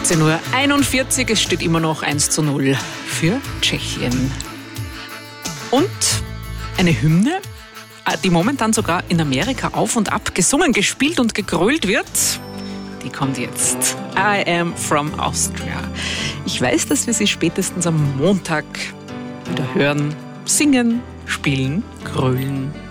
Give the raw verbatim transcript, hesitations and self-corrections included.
achtzehn Uhr einundvierzig, es steht immer noch eins zu null für Tschechien. Und eine Hymne, die momentan sogar in Amerika auf und ab gesungen, gespielt und gegrölt wird, die kommt jetzt. I am from Austria. Ich weiß, dass wir sie spätestens am Montag wieder hören, singen, spielen, grölen.